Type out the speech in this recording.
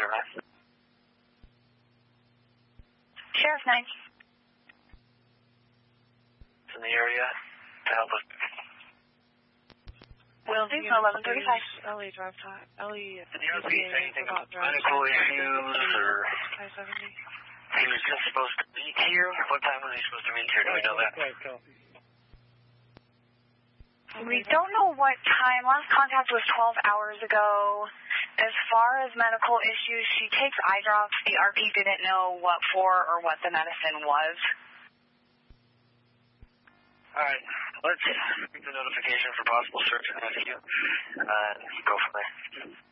9. Sheriff 9. It's in the area to help us. Will do, 1135. Ellie drive time. Ellie. Did you see anything about medical issues or? He was just supposed to meet here. What time was he supposed to meet here? Do we know that? We don't know what time. Last contact was 12 hours ago. As far as medical issues, she takes eye drops. The RP didn't know what for or what the medicine was. All right. Let's get the notification for possible search and rescue and go from there.